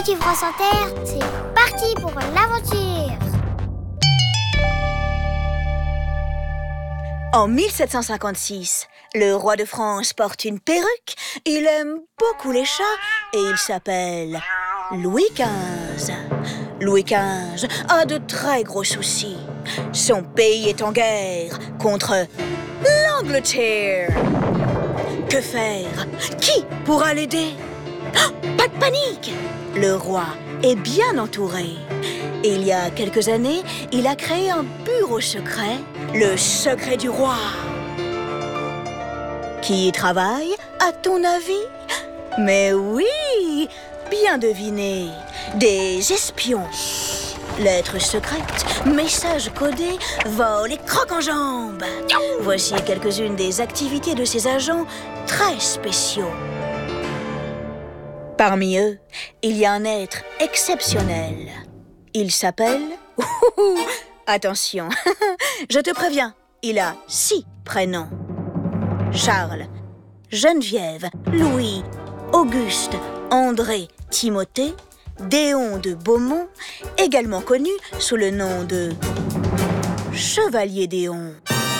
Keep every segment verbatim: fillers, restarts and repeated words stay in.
Petit France Inter, c'est parti pour l'aventure. En mille sept cent cinquante-six, le roi de France porte une perruque, il aime beaucoup les chats et il s'appelle Louis quinze. Louis quinze a de très gros soucis. Son pays est en guerre contre l'Angleterre. Que faire? Qui pourra l'aider? Oh, pas de panique! Le roi est bien entouré. Il y a quelques années, il a créé un bureau secret, le secret du roi. Qui y travaille, à ton avis? Mais oui, bien deviné, des espions. Lettres secrètes, messages codés, vols et crocs en jambes. Voici quelques-unes des activités de ces agents très spéciaux. Parmi eux, il y a un être exceptionnel. Il s'appelle... Attention, je te préviens, il a six prénoms. Charles, Geneviève, Louis, Auguste, André, Timothée, Déon de Beaumont, également connu sous le nom de Chevalier Déon.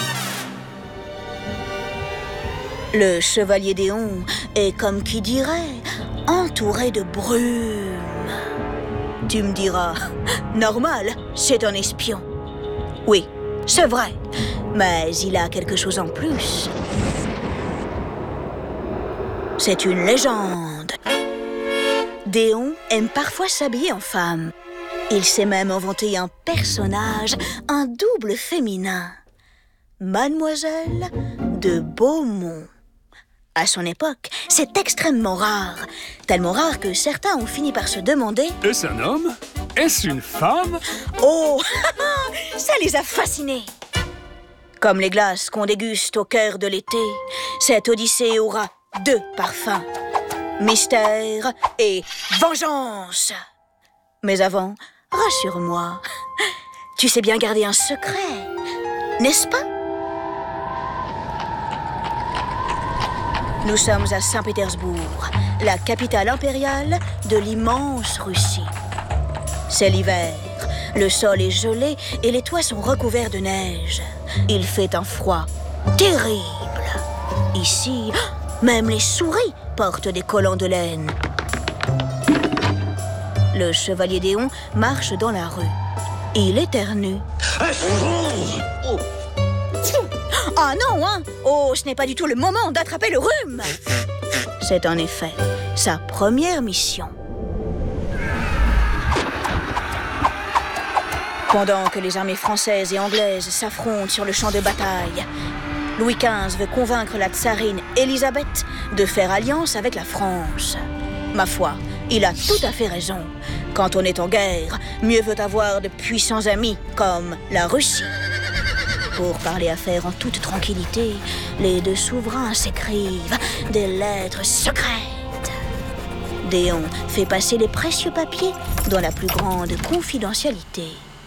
Le Chevalier Déon est, comme qui dirait, entouré de brume. Tu me diras, normal, c'est un espion. Oui, c'est vrai, mais il a quelque chose en plus. C'est une légende. Déon aime parfois s'habiller en femme. Il s'est même inventé un personnage, un double féminin. Mademoiselle de Beaumont. À son époque, c'est extrêmement rare. Tellement rare que certains ont fini par se demander... Est-ce un homme? Est-ce une femme? Oh, ça les a fascinés. Comme les glaces qu'on déguste au cœur de l'été, cette odyssée aura deux parfums. Mystère et vengeance. Mais avant, rassure-moi, tu sais bien garder un secret, n'est-ce pas? Nous sommes à Saint-Pétersbourg, la capitale impériale de l'immense Russie. C'est l'hiver, le sol est gelé et les toits sont recouverts de neige. Il fait un froid terrible. Ici, même les souris portent des collants de laine. Le chevalier Déon marche dans la rue. Il éternue. Ah non, hein! Oh, ce n'est pas du tout le moment d'attraper le rhume! C'est en effet sa première mission. Pendant que les armées françaises et anglaises s'affrontent sur le champ de bataille, Louis quinze veut convaincre la tsarine Élisabeth de faire alliance avec la France. Ma foi, il a tout à fait raison. Quand on est en guerre, mieux vaut avoir de puissants amis comme la Russie. Pour parler affaires en toute tranquillité, les deux souverains s'écrivent des lettres secrètes. Déon fait passer les précieux papiers dans la plus grande confidentialité.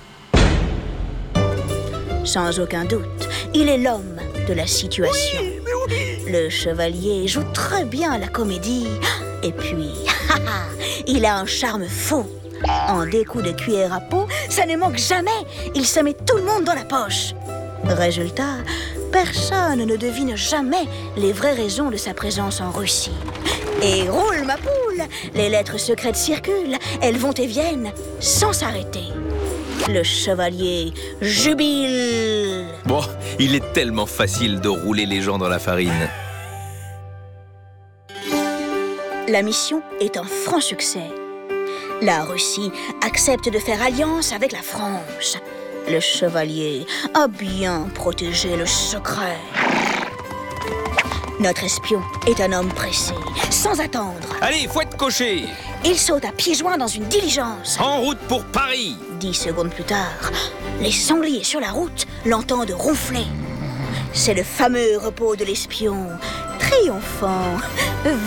Sans aucun doute, il est l'homme de la situation. Oui, mais oui. Le chevalier joue très bien la comédie. Et puis, il a un charme fou. En des coups de cuillère à peau, ça ne manque jamais. Il se met tout le monde dans la poche. Résultat, personne ne devine jamais les vraies raisons de sa présence en Russie. Et roule ma poule, les lettres secrètes circulent, elles vont et viennent sans s'arrêter. Le chevalier jubile. Bon, il est tellement facile de rouler les gens dans la farine. La mission est un franc succès. La Russie accepte de faire alliance avec la France. Le chevalier a bien protégé le secret. Notre espion est un homme pressé, sans attendre. Allez, fouette cocher! Il saute à pieds joints dans une diligence. En route pour Paris! Dix secondes plus tard, les sangliers sur la route l'entendent ronfler. C'est le fameux repos de l'espion, triomphant.